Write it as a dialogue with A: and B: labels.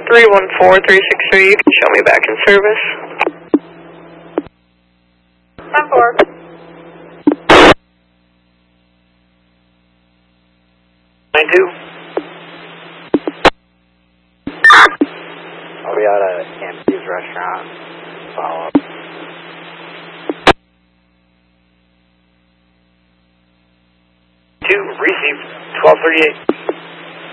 A: 314363, you can show me back in service.
B: 10-4.
C: I'll be out at Campy's restaurant. Follow up.
D: 2, receive 1238.